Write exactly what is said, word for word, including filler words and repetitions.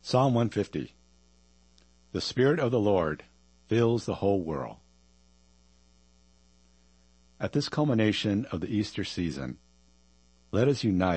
Psalm one fifty. The Spirit of the Lord fills the whole world. At this culmination of the Easter season, let us unite